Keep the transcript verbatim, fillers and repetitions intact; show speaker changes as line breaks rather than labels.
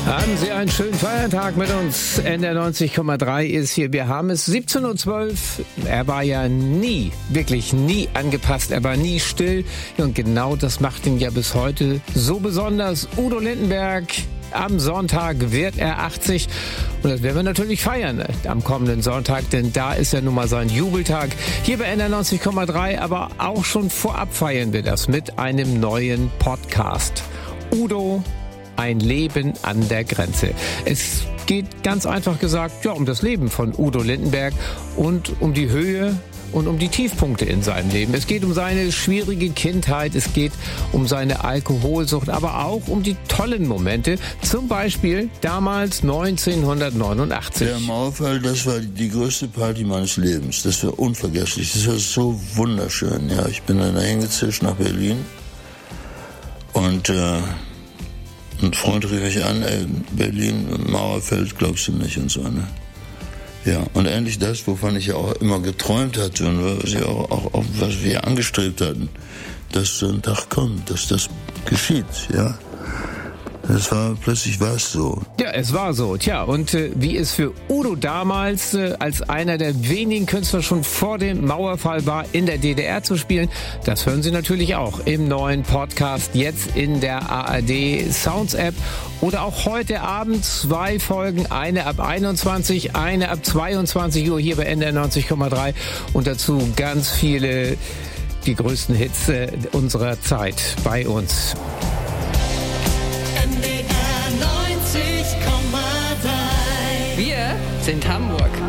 Haben Sie einen schönen Feiertag mit uns. N D R neunzig Komma drei ist hier. Wir haben es siebzehn Uhr zwölf. Er war ja nie, wirklich nie angepasst. Er war nie still. Und genau das macht ihn ja bis heute so besonders. Udo Lindenberg. Am Sonntag wird er achtzig und das werden wir natürlich feiern am kommenden Sonntag, denn da ist ja nun mal sein Jubeltag. Hier bei N D R neunzig Komma drei, aber auch schon vorab feiern wir das mit einem neuen Podcast. Udo, ein Leben an der Grenze. Es geht ganz einfach gesagt ja um das Leben von Udo Lindenberg und um die Höhe und um die Tiefpunkte in seinem Leben. Es geht um seine schwierige Kindheit, es geht um seine Alkoholsucht, aber auch um die tollen Momente, zum Beispiel damals neunzehnhundertneunundachtzig.
Der Mauerfall, das war die größte Party meines Lebens. Das war unvergesslich, das war so wunderschön. Ja, ich bin dann hingezischt nach Berlin und äh, ein Freund rief mich an, ey, Berlin, Mauerfeld, glaubst du nicht und so, ne? Ja, und endlich das, wovon ich ja auch immer geträumt hatte und was, ich auch, auch, auch, was wir angestrebt hatten, dass so ein Tag kommt, dass das geschieht, ja. Das war, plötzlich war es so.
Ja, es war so. Tja, und äh, wie es für Udo damals äh, als einer der wenigen Künstler schon vor dem Mauerfall war, in der D D R zu spielen, das hören Sie natürlich auch im neuen Podcast, jetzt in der A R D Sounds App oder auch heute Abend zwei Folgen, eine ab einundzwanzig, eine ab zweiundzwanzig Uhr hier bei N D R neunzig Komma drei und dazu ganz viele, die größten Hits äh, unserer Zeit bei uns.
Wir sind Hamburg.